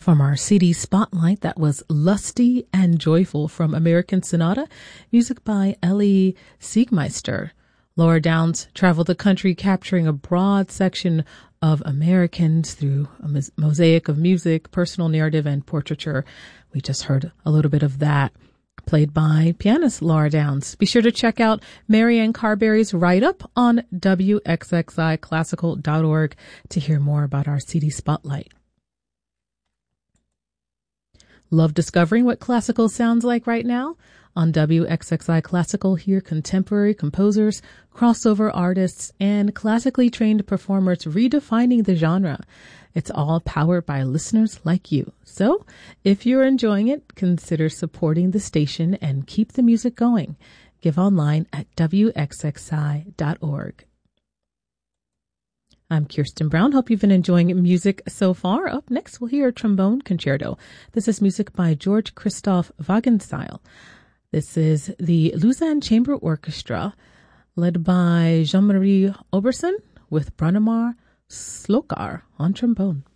From our CD Spotlight, that was Lusty and Joyful from American Sonata, music by Ellie Siegmeister. Laura Downs traveled the country capturing a broad section of Americans through a mosaic of music, personal narrative, and portraiture. We just heard a little bit of that, played by pianist Laura Downs. Be sure to check out Marianne Carberry's write-up on wxxiclassical.org to hear more about our CD Spotlight. Love discovering what classical sounds like right now? On WXXI Classical, hear contemporary composers, crossover artists, and classically trained performers redefining the genre. It's all powered by listeners like you. So, if you're enjoying it, consider supporting the station and keep the music going. Give online at WXXI.org. I'm Kirsten Brown. Hope you've been enjoying music so far. Up next, we'll hear a trombone concerto. This is music by George Christoph Wagenseil. This is the Lausanne Chamber Orchestra, led by Jean-Marie Oberson, with Branimir Slokar on trombone.